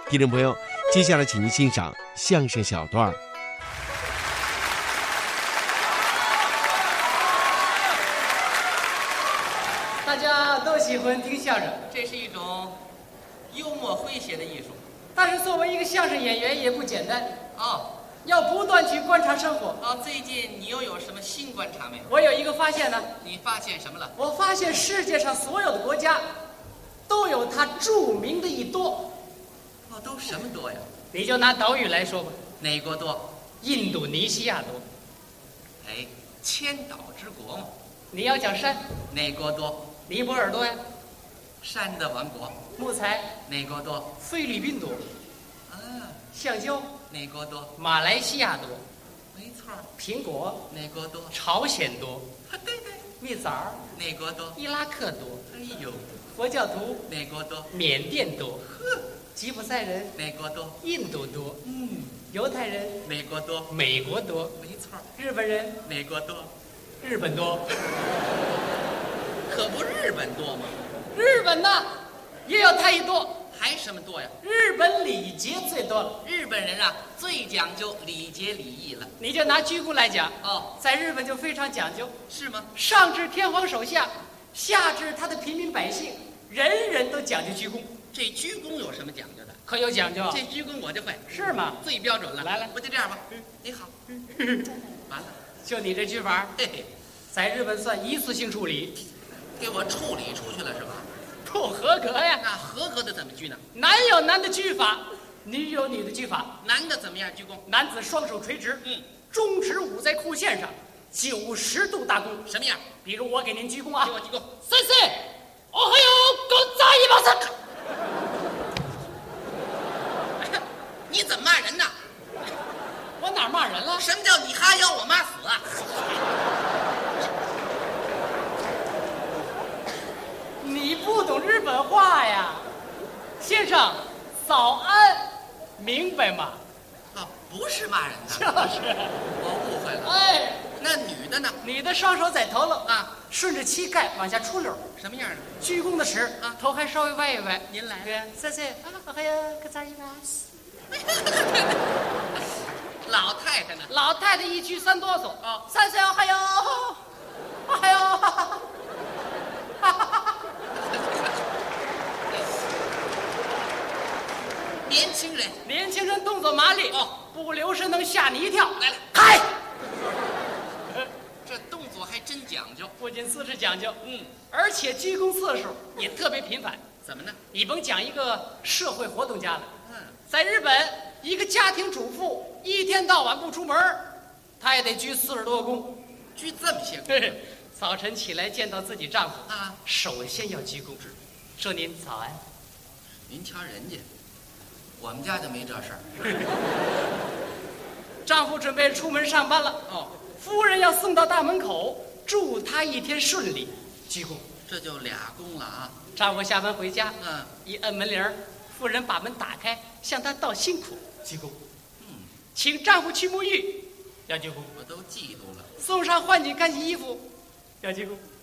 听众朋友，接下来请您欣赏相声小段。 大家都喜欢听相声， 这是一种幽默诙谐的艺术。 但是作为一个相声演员也不简单哦， 要不断去观察生活。 最近你又有什么新观察没有？ 我有一个发现呢。 你发现什么了？ 我发现世界上所有的国家都有它著名的一多。 都什么多呀？ 你就拿岛屿来说吧。 哪国多？ 印度尼西亚多。 哎，千岛之国嘛。 你要讲山， 哪国多？ 尼泊尔多呀。 山的王国。 木材， 哪国多？ 菲律宾多。橡胶， 哪国多？ 马来西亚多。 没错。 苹果， 哪国多？ 朝鲜多。 对对。 蜜枣， 哪国多？ 伊拉克多。 哎呦， 佛教徒， 哪国多？ 缅甸多。吉普赛人， 哪国多？ 印度多。犹太人， 哪国多？ 美国多。 没错。 日本人， 哪国多？ 日本多。 可不日本多吗？ 日本呐，也有太多。 还什么多呀？ 日本礼节最多了。 日本人啊，最讲究礼节礼义了。 你就拿鞠躬来讲，在日本就非常讲究。 是吗？ 上至天皇手下，下至他的平民百姓，人人都讲究鞠躬。 这鞠躬有什么讲究的？ 可有讲究。 这鞠躬我就会。 是吗？ 最标准了。 来， 不就这样吧？你好。完了， 就你这鞠法， 嘿嘿， 在日本算一次性处理， 给我处理出去了是吧？ 不合格呀。 那合格的怎么鞠呢？ 男有男的鞠法，女有女的鞠法。 男的怎么样鞠躬？ 男子双手垂直，中指捂在裤线上，90度大躬。 什么样？ 比如我给您鞠躬啊， 给我鞠躬。 先生，おはようございます。 你怎么骂人呢？ 我哪骂人了？ 什么叫你哈腰我妈死啊？ 你不懂日本话呀，先生，早安，明白吗？ 不是骂人的， 就是。 我误会了。 哎， 那女的呢？ 女的双手在头了啊， 顺着膝盖往下出溜。 什么样的？ 鞠躬的时头还稍微歪一歪。 您来。 谢谢。おはようございます。 老太太呢？ 老太太一鞠3哆嗦。先生，おはよう，おはよう。年轻人动作麻利，不留神能吓你一跳。 来了， 开！ 这动作还真讲究， 不仅姿势讲究，而且鞠躬次数也特别频繁。 怎么呢？ 你甭讲一个社会活动家了，在日本，一个家庭主妇一天到晚不出门，她也得鞠40多躬， 鞠这么些躬。 早晨起来见到自己丈夫首先要鞠躬，说您早安。 您瞧人家，我们家就没这事儿。 丈夫准备出门上班了，夫人要送到大门口，祝他一天顺利，鞠躬。 这就2躬了啊！ 丈夫下班回家，一摁门铃，夫人把门打开，向他道辛苦，鞠躬。请丈夫去沐浴，要鞠躬。 我都嫉妒了。 送上换洗干净衣服，要鞠躬。